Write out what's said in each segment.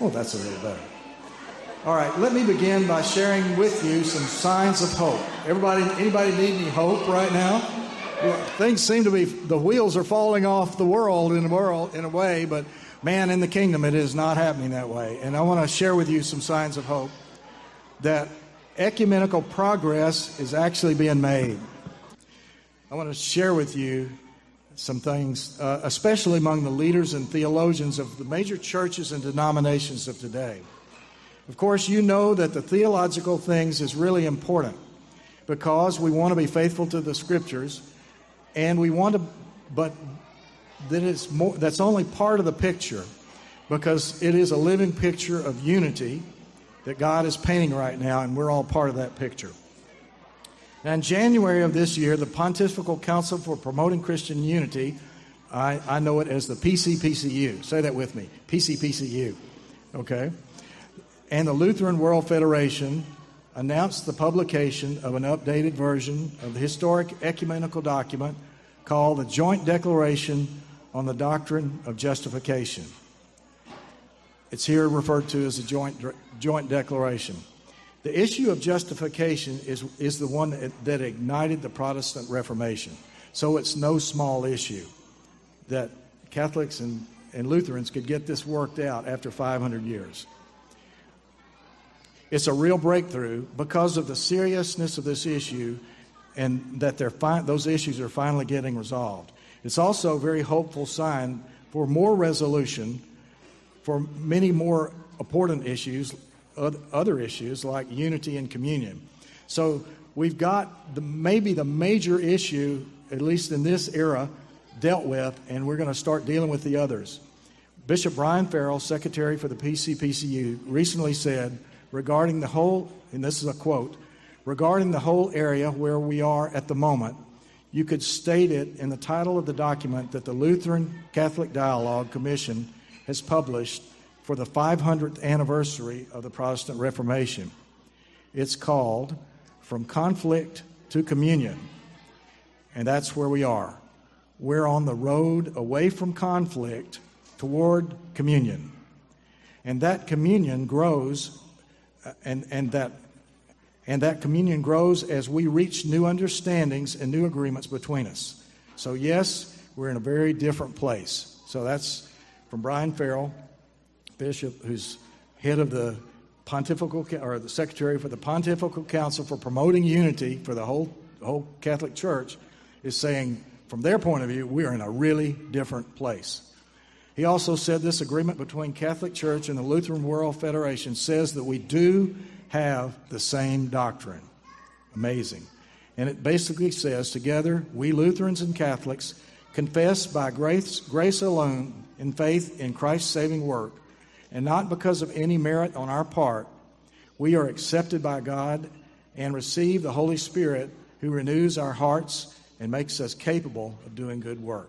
Oh, that's a little better. All right, let me begin by sharing with you some signs of hope. Anybody need any hope right now? Well, things seem to be, the wheels are falling off the world in a way, but man, in the kingdom, it is not happening that way. And I want to share with you some signs of hope that ecumenical progress is actually being made. I want to share with you some things, especially among the leaders and theologians of the major churches and denominations of today. Of course, you know that the theological things is really important because we want to be faithful to the Scriptures, and we want to, but that's only part of the picture, because it is a living picture of unity that God is painting right now, and we're all part of that picture. Now, in January of this year, the Pontifical Council for Promoting Christian Unity, I know it as the PCPCU. Say that with me, PCPCU, okay? And the Lutheran World Federation announced the publication of an updated version of the historic ecumenical document called the Joint Declaration on the Doctrine of Justification. It's here referred to as a joint declaration. The issue of justification is the one that ignited the Protestant Reformation. So it's no small issue that Catholics and Lutherans could get this worked out after 500 years. It's a real breakthrough because of the seriousness of this issue and that those issues are finally getting resolved. It's also a very hopeful sign for more resolution for many more important issues, other issues like unity and communion. So we've got maybe the major issue, at least in this era, dealt with, and we're going to start dealing with the others. Bishop Brian Farrell, Secretary for the PCPCU, recently said, regarding the whole, and this is a quote, regarding the whole area where we are at the moment, you could state it in the title of the document that the Lutheran Catholic Dialogue Commission has published for the 500th anniversary of the Protestant Reformation. It's called From Conflict to Communion, and that's where we are. We're on the road away from conflict toward communion, and that communion grows, and that communion grows as we reach new understandings and new agreements between us. So yes, we're in a very different place. So that's from Brian Farrell, Bishop, who's head of the Pontifical, or the Secretary for the Pontifical Council for Promoting Unity for the whole Catholic Church, is saying, from their point of view, we are in a really different place. He also said this agreement between Catholic Church and the Lutheran World Federation says that we do have the same doctrine. Amazing. And it basically says, together, we Lutherans and Catholics confess by grace alone in faith in Christ's saving work, and not because of any merit on our part. We are accepted by God and receive the Holy Spirit, who renews our hearts and makes us capable of doing good work.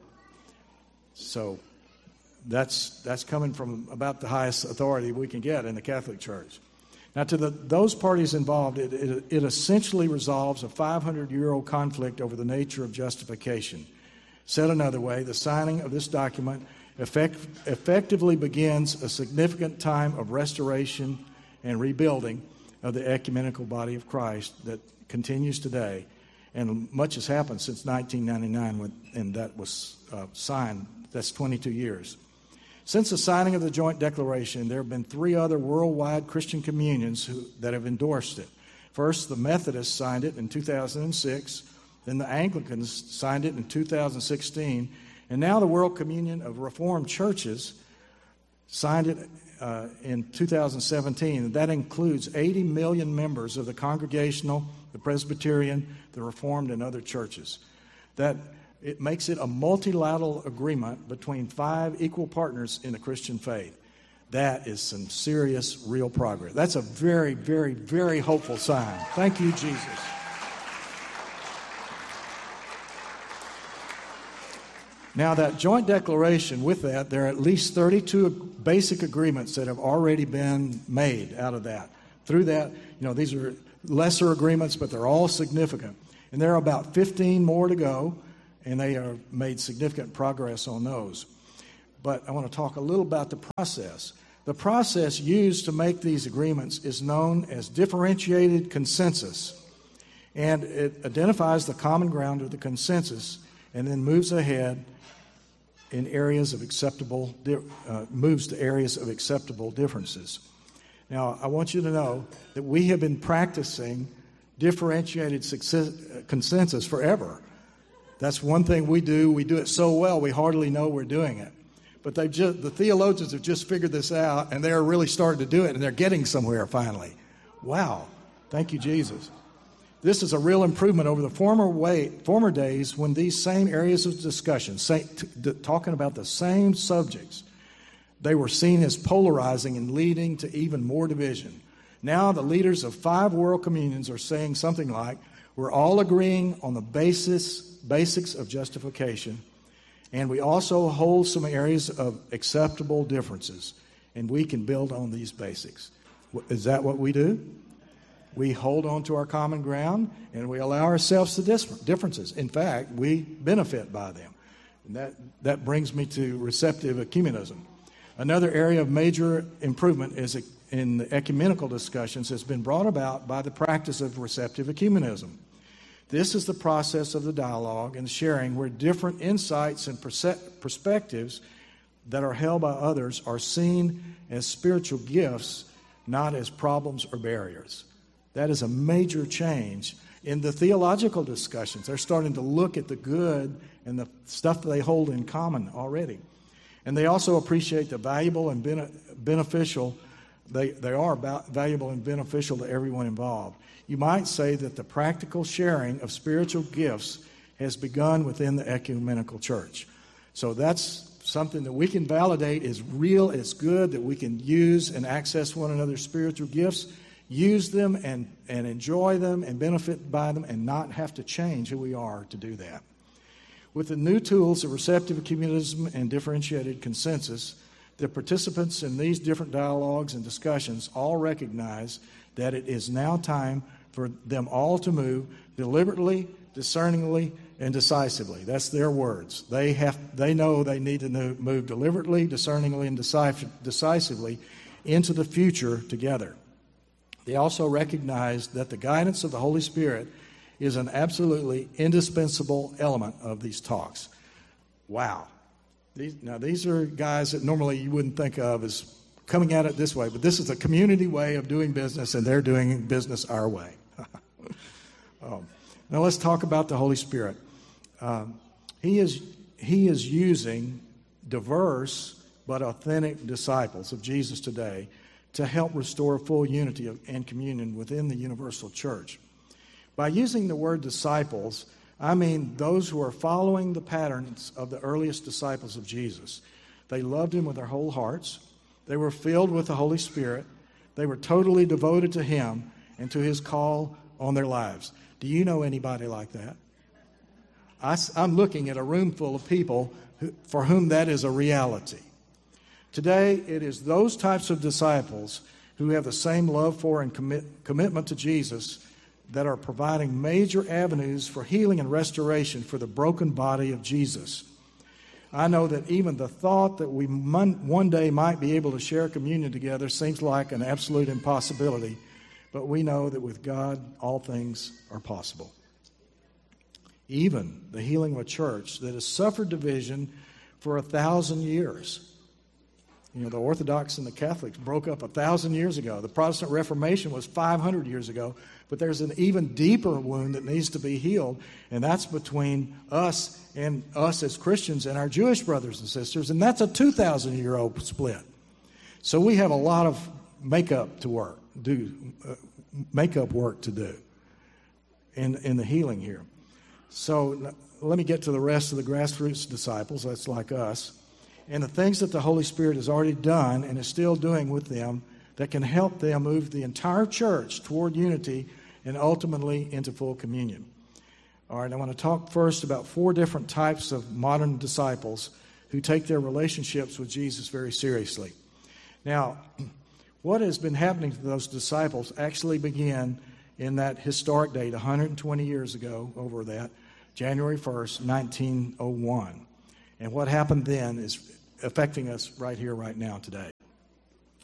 So that's coming from about the highest authority we can get in the Catholic Church. Now, to those parties involved, it essentially resolves a 500-year-old conflict over the nature of justification. Said another way, the signing of this document effectively begins a significant time of restoration and rebuilding of the ecumenical body of Christ that continues today. And much has happened since 1999 when that was signed. That's 22 years. Since the signing of the Joint Declaration, there have been 3 other worldwide Christian communions that have endorsed it. First, the Methodists signed it in 2006, then the Anglicans signed it in 2016, and now the World Communion of Reformed Churches signed it in 2017. That includes 80 million members of the Congregational, the Presbyterian, the Reformed, and other churches. That it makes it a multilateral agreement between 5 equal partners in the Christian faith. That is some serious, real progress. That's a very, very, very hopeful sign. Thank you, Jesus. Now, that joint declaration, with that, there are at least 32 basic agreements that have already been made out of that. Through that, these are lesser agreements, but they're all significant. And there are about 15 more to go, and they have made significant progress on those. But I want to talk a little about the process. The process used to make these agreements is known as differentiated consensus, and it identifies the common ground of the consensus and then moves ahead in areas of acceptable, moves to areas of acceptable differences. Now, I want you to know that we have been practicing differentiated consensus forever. That's one thing we do. We do it so well, we hardly know we're doing it. But the theologians have just figured this out, and they're really starting to do it, and they're getting somewhere finally. Wow. Thank you, Jesus. This is a real improvement over the former days when these same areas of discussion, talking about the same subjects, they were seen as polarizing and leading to even more division. Now the leaders of 5 world communions are saying something like, we're all agreeing on the basics of justification, and we also hold some areas of acceptable differences, and we can build on these basics. Is that what we do? We hold on to our common ground, and we allow ourselves to differences. In fact, we benefit by them. And that brings me to receptive ecumenism. Another area of major improvement is in the ecumenical discussions has been brought about by the practice of receptive ecumenism. This is the process of the dialogue and sharing where different insights and perspectives that are held by others are seen as spiritual gifts, not as problems or barriers. That is a major change. In the theological discussions, they're starting to look at the good and the stuff that they hold in common already. And they also appreciate the valuable and beneficial. They are valuable and beneficial to everyone involved. You might say that the practical sharing of spiritual gifts has begun within the ecumenical church. So that's something that we can validate is real, it's good, that we can use and access one another's spiritual gifts, use them and enjoy them and benefit by them and not have to change who we are to do that. With the new tools of receptive ecumenism and differentiated consensus, the participants in these different dialogues and discussions all recognize that it is now time for them all to move deliberately, discerningly, and decisively. That's their words. They know they need to move deliberately, discerningly, and decisively into the future together. They also recognize that the guidance of the Holy Spirit is an absolutely indispensable element of these talks. Wow. These are guys that normally you wouldn't think of as coming at it this way, but this is a community way of doing business, and they're doing business our way. Now let's talk about the Holy Spirit. He is using diverse but authentic disciples of Jesus today to help restore full unity and communion within the universal church. By using the word disciples, I mean those who are following the patterns of the earliest disciples of Jesus. They loved him with their whole hearts. They were filled with the Holy Spirit. They were totally devoted to him and to his call on their lives. Do you know anybody like that? I'm looking at a room full of people for whom that is a reality. Today, it is those types of disciples who have the same love for and commitment to Jesus that are providing major avenues for healing and restoration for the broken body of Jesus. I know that even the thought that we one day might be able to share communion together seems like an absolute impossibility, but we know that with God, all things are possible. Even the healing of a church that has suffered division for 1,000 years. You know, the Orthodox and the Catholics broke up 1,000 years ago. The Protestant Reformation was 500 years ago. But there's an even deeper wound that needs to be healed, and that's between us as Christians and our Jewish brothers and sisters, and that's a 2,000-year-old split. So we have a lot of makeup work to do in the healing here. So let me get to the rest of the grassroots disciples. That's like us. And the things that the Holy Spirit has already done and is still doing with them that can help them move the entire church toward unity and ultimately into full communion. All right, I want to talk first about 4 different types of modern disciples who take their relationships with Jesus very seriously. Now, what has been happening to those disciples actually began in that historic date, 120 years ago, over that, January 1st, 1901. And what happened then is affecting us right here, right now, today.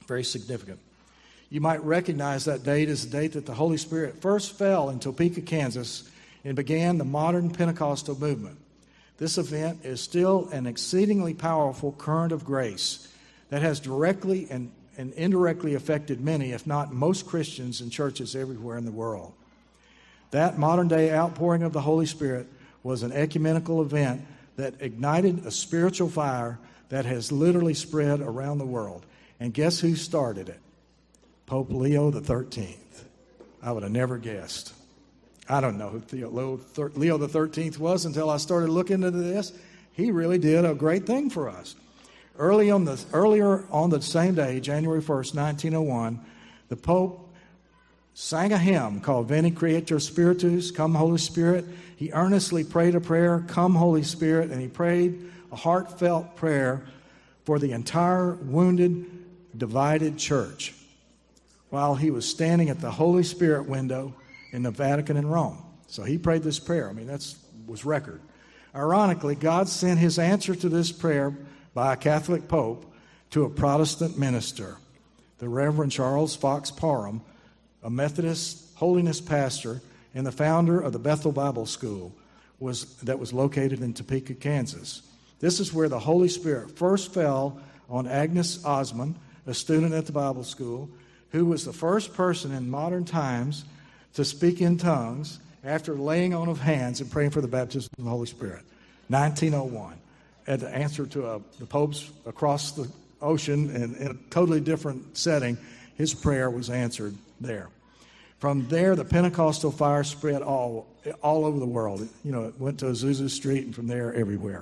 Very significant. You might recognize that date as the date that the Holy Spirit first fell in Topeka, Kansas, and began the modern Pentecostal movement. This event is still an exceedingly powerful current of grace that has directly and indirectly affected many, if not most, Christians and churches everywhere in the world. That modern-day outpouring of the Holy Spirit was an ecumenical event that ignited a spiritual fire that has literally spread around the world. And guess who started it? Pope Leo XIII. I would have never guessed. I don't know who Leo XIII was until I started looking into this. He really did a great thing for us. Earlier on the same day, January 1st, 1901, the Pope sang a hymn called Veni Creator Spiritus, Come Holy Spirit. He earnestly prayed a prayer, Come Holy Spirit, and he prayed a heartfelt prayer for the entire wounded, divided church while he was standing at the Holy Spirit window in the Vatican in Rome. So he prayed this prayer. I mean, that was record. Ironically, God sent his answer to this prayer by a Catholic Pope to a Protestant minister, the Reverend Charles Fox Parham, a Methodist holiness pastor and the founder of the Bethel Bible School that was located in Topeka, Kansas. This is where the Holy Spirit first fell on Agnes Osmond, a student at the Bible school, who was the first person in modern times to speak in tongues after laying on of hands and praying for the baptism of the Holy Spirit. 1901. At the answer to the popes across the ocean in a totally different setting, his prayer was answered there. From there, the Pentecostal fire spread all over the world. You know, it went to Azusa Street and from there everywhere.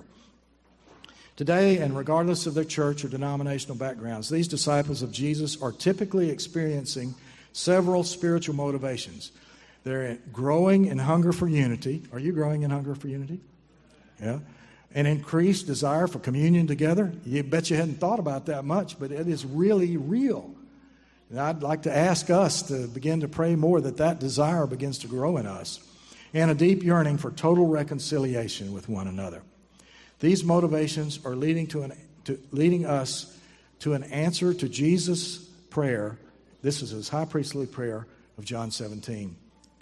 Today, and regardless of their church or denominational backgrounds, these disciples of Jesus are typically experiencing several spiritual motivations. They're growing in hunger for unity. Are you growing in hunger for unity? Yeah. An increased desire for communion together. You bet you hadn't thought about that much, but it is really real. And I'd like to ask us to begin to pray more that desire begins to grow in us. And a deep yearning for total reconciliation with one another. These motivations are leading us to an answer to Jesus' prayer. This is his high priestly prayer of John 17,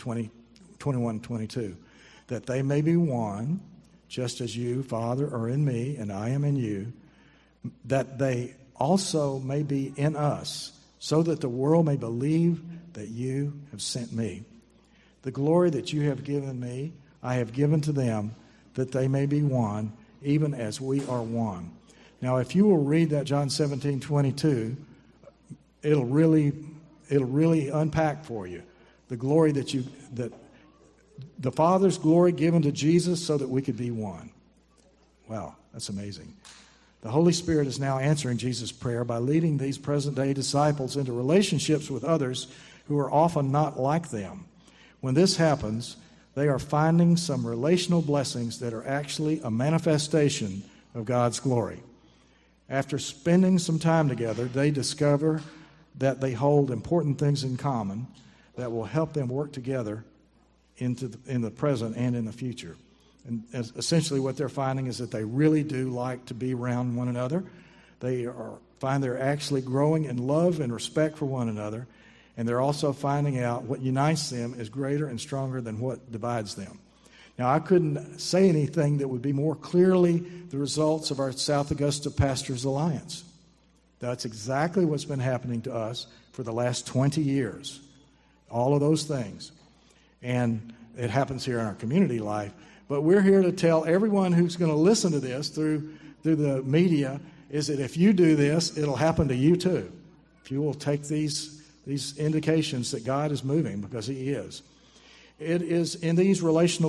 21, 22. That they may be one, just as you, Father, are in me, and I am in you, that they also may be in us, so that the world may believe that you have sent me. The glory that you have given me, I have given to them, that they may be one, even as we are one. Now, if you will read that John 17, 22, it'll really unpack for you the glory that the Father's glory given to Jesus so that we could be one. Wow, that's amazing. The Holy Spirit is now answering Jesus' prayer by leading these present-day disciples into relationships with others who are often not like them. When this happens, they are finding some relational blessings that are actually a manifestation of God's glory. After spending some time together, they discover that they hold important things in common that will help them work together in the present and in the future. And essentially what they're finding is that they really do like to be around one another. They find they're actually growing in love and respect for one another. And they're also finding out what unites them is greater and stronger than what divides them. Now, I couldn't say anything that would be more clearly the results of our South Augusta Pastors Alliance. That's exactly what's been happening to us for the last 20 years. All of those things. And it happens here in our community life. But we're here to tell everyone who's going to listen to this through the media is that if you do this, it'll happen to you too. If you will take these indications that God is moving, because He is. It is these relational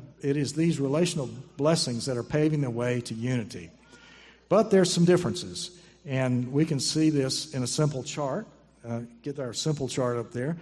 blessings that are paving the way to unity. But there's some differences, and we can see this in a simple chart. Get our simple chart up there.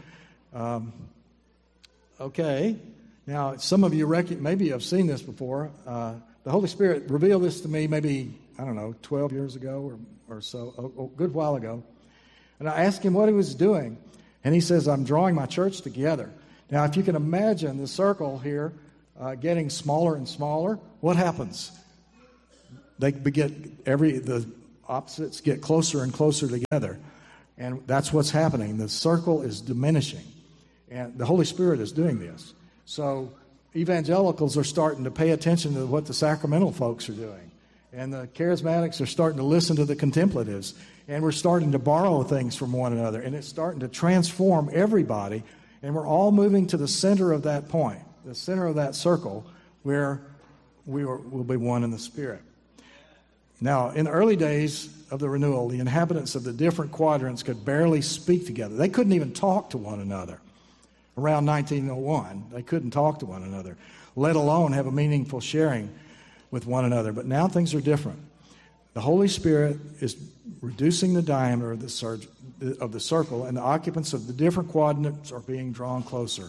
Okay. Now, some of you maybe have seen this before. The Holy Spirit revealed this to me maybe, 12 years ago or so, a good while ago. And I asked him what he was doing. And he says, I'm drawing my church together. Now, if you can imagine the circle here getting smaller and smaller, what happens? The opposites get closer and closer together. And that's what's happening. The circle is diminishing. And the Holy Spirit is doing this. So evangelicals are starting to pay attention to what the sacramental folks are doing. And the charismatics are starting to listen to the contemplatives. And we're starting to borrow things from one another. And it's starting to transform everybody. And we're all moving to the center of that point, the center of that circle, where we'll be one in the Spirit. Now, in the early days of the renewal, the inhabitants of the different quadrants could barely speak together. They couldn't even talk to one another. Around 1901, they couldn't talk to one another, let alone have a meaningful sharing with one another. But now things are different. The Holy Spirit is reducing the diameter of the circle, and the occupants of the different quadrants are being drawn closer.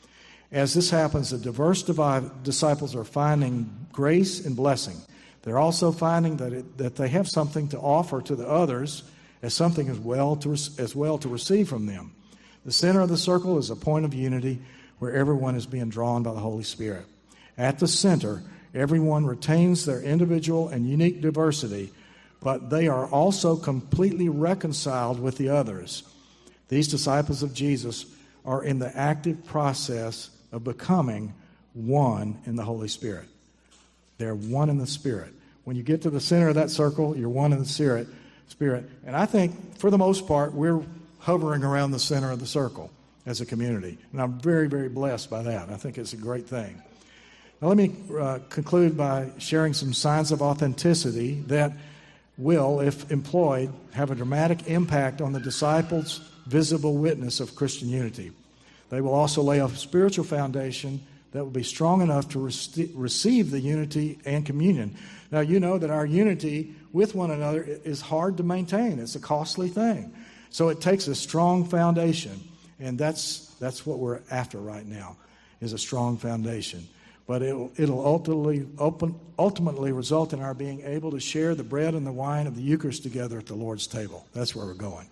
As this happens, the diverse disciples are finding grace and blessing. They're also finding that they have something to offer to the others as something as well to receive from them. The center of the circle is a point of unity where everyone is being drawn by the Holy Spirit. At the center, everyone retains their individual and unique diversity, but they are also completely reconciled with the others. These disciples of Jesus are in the active process of becoming one in the Holy Spirit. They're one in the Spirit. When you get to the center of that circle, you're one in the Spirit. And I think, for the most part, we're hovering around the center of the circle as a community. And I'm very, very blessed by that. I think it's a great thing. Now let me conclude by sharing some signs of authenticity that will, if employed, have a dramatic impact on the disciples' visible witness of Christian unity. They will also lay a spiritual foundation that will be strong enough to receive the unity and communion. Now, you know that our unity with one another is hard to maintain. It's a costly thing. So it takes a strong foundation, and that's what we're after right now, is a strong foundation. But it'll ultimately result in our being able to share the bread and the wine of the Eucharist together at the Lord's table. That's where we're going.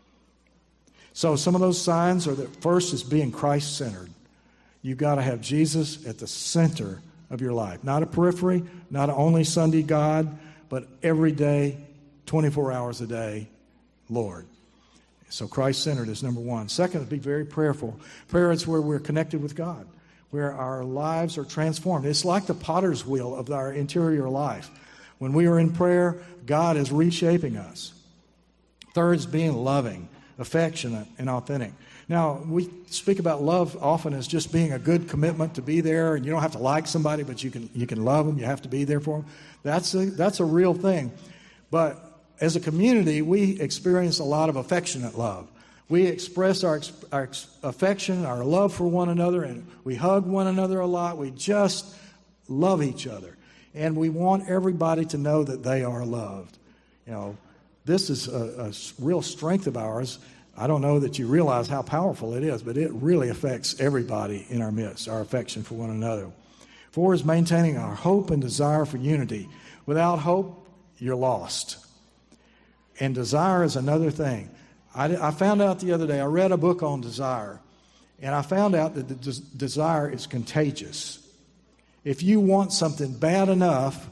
So some of those signs are that first is being Christ-centered. You've got to have Jesus at the center of your life. Not a periphery, not only Sunday God, but every day, 24 hours a day, Lord. So Christ-centered is number one. Second, be very prayerful. Prayer is where we're connected with God, where our lives are transformed. It's like the potter's wheel of our interior life. When we are in prayer, God is reshaping us. Third is being loving, affectionate, and authentic. Now, we speak about love often as just being a good commitment to be there, and you don't have to like somebody, but you can love them. You have to be there for them. That's a real thing. But as a community, we experience a lot of affectionate love. We express our affection, our love for one another, and we hug one another a lot. We just love each other. And we want everybody to know that they are loved. You know, this is a real strength of ours. I don't know that you realize how powerful it is, but it really affects everybody in our midst, our affection for one another. 4 is maintaining our hope and desire for unity. Without hope, you're lost. And desire is another thing. I found out the other day, I read a book on desire, and I found out that the desire is contagious. If you want something bad enough,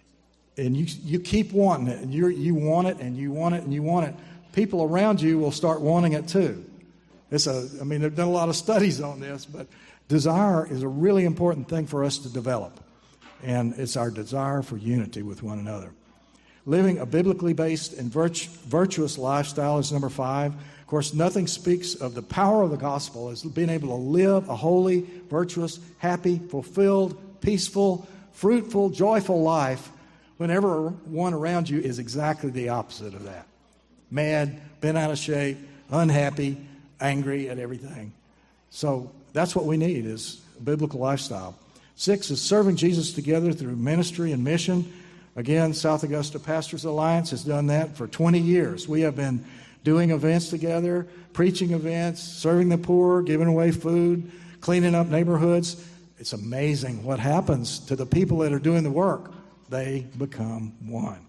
and you keep wanting it, and you want it, and you want it, and you want it, people around you will start wanting it too. They've done a lot of studies on this, but desire is a really important thing for us to develop, and it's our desire for unity with one another. Living a biblically based and virtuous lifestyle is number 5. Of course, nothing speaks of the power of the gospel as being able to live a holy, virtuous, happy, fulfilled, peaceful, fruitful, joyful life when everyone around you is exactly the opposite of that. Mad, bent out of shape, unhappy, angry at everything. So that's what we need, is a biblical lifestyle. 6 is serving Jesus together through ministry and mission. Again, South Augusta Pastors Alliance has done that for 20 years. We have been doing events together, preaching events, serving the poor, giving away food, cleaning up neighborhoods. It's amazing what happens to the people that are doing the work. They become one.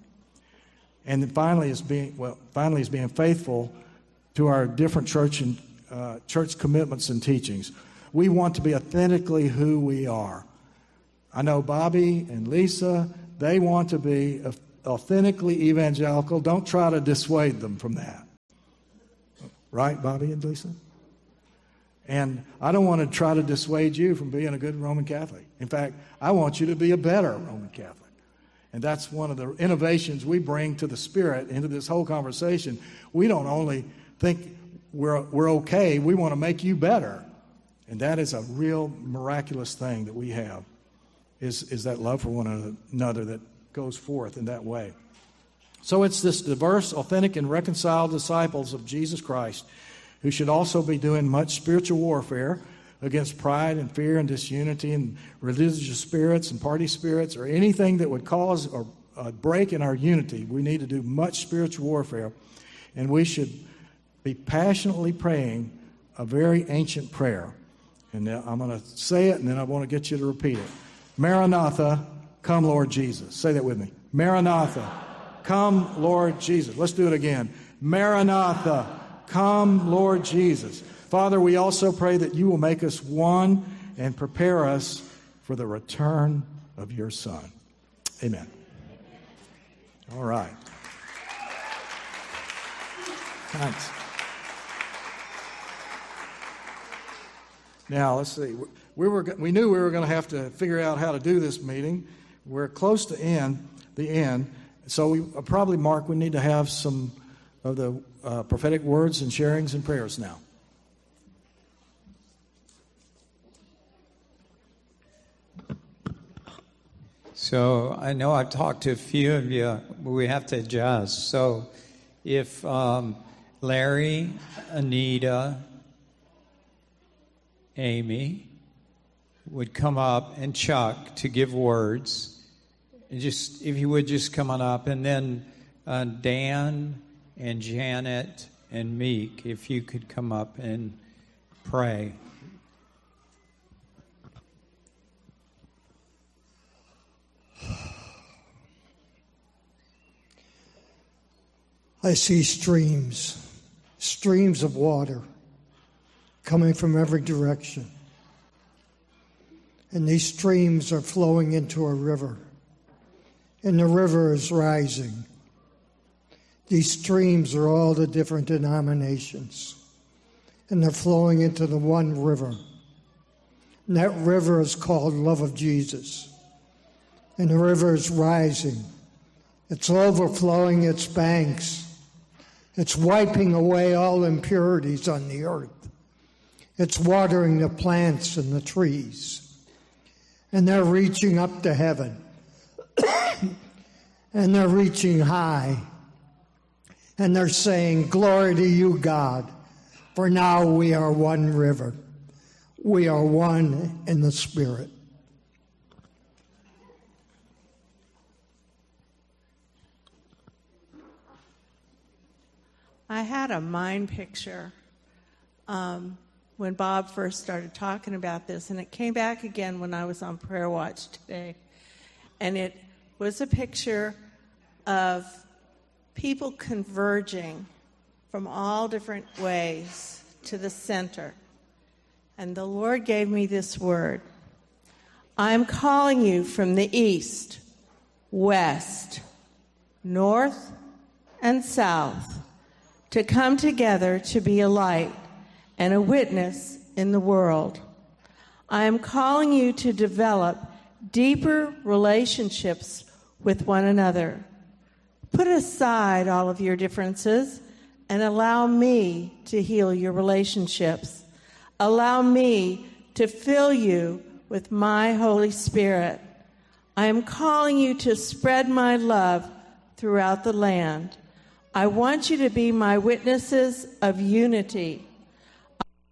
And then finally is being faithful to our different church commitments and teachings. We want to be authentically who we are. I know Bobby and Lisa, they want to be authentically evangelical. Don't try to dissuade them from that. Right, Bobby and Lisa? And I don't want to try to dissuade you from being a good Roman Catholic. In fact, I want you to be a better Roman Catholic. And that's one of the innovations we bring to the Spirit into this whole conversation. We don't only think we're okay, we want to make you better. And that is a real miraculous thing that we have, is that love for one another that goes forth in that way. So it's this diverse, authentic, and reconciled disciples of Jesus Christ who should also be doing much spiritual warfare against pride and fear and disunity and religious spirits and party spirits or anything that would cause or break in our unity. We need to do much spiritual warfare, and we should be passionately praying a very ancient prayer. And now I'm going to say it, and then I want to get you to repeat it. Maranatha, come Lord Jesus. Say that with me. Maranatha, come Lord Jesus. Let's do it again. Maranatha, come Lord Jesus. Father, we also pray that you will make us one and prepare us for the return of your Son. Amen. All right. Thanks. Now, let's see. We knew we were going to have to figure out how to do this meeting. We're close to the end. So we probably, Mark, we need to have some of the prophetic words and sharings and prayers now. So I know I've talked to a few of you, but we have to adjust. So if Larry, Anita, Amy would come up, and Chuck to give words, and just if you would just come on up, and then Dan and Janet and Meek, if you could come up and pray. I see streams of water coming from every direction. And these streams are flowing into a river. And the river is rising. These streams are all the different denominations. And they're flowing into the one river. And that river is called Love of Jesus. And the river is rising. It's overflowing its banks. It's wiping away all impurities on the earth. It's watering the plants and the trees. And they're reaching up to heaven. And they're reaching high. And they're saying, "Glory to you, God, for now we are one river. We are one in the Spirit." I had a mind picture when Bob first started talking about this, and it came back again when I was on Prayer Watch today. And it was a picture of people converging from all different ways to the center. And the Lord gave me this word. I'm calling you from the east, west, north, and south to come together to be a light and a witness in the world. I am calling you to develop deeper relationships with one another. Put aside all of your differences and allow me to heal your relationships. Allow me to fill you with my Holy Spirit. I am calling you to spread my love throughout the land. I want you to be my witnesses of unity